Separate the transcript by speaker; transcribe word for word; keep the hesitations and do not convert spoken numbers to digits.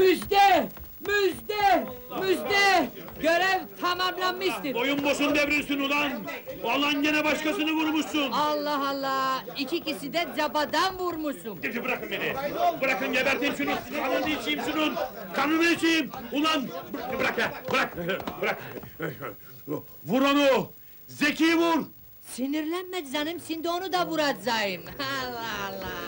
Speaker 1: Müjde! Müjde! Müjde! Görev tamamlanmıştır.
Speaker 2: Boyun boşun devrilsin ulan! Ulan gene başkasını vurmuşsun!
Speaker 1: Allah Allah! İkisi de cabadan vurmuşum.
Speaker 2: Gece bırakın beni! Bırakın geberteyim şunu! Kanını içeyim şunun! Kanını içeyim! Ulan! Bırak ya! Bırak! Bırak! Vur onu! Zeki vur!
Speaker 1: Sinirlenme canım, şimdi onu da vuracağım. Allah Allah!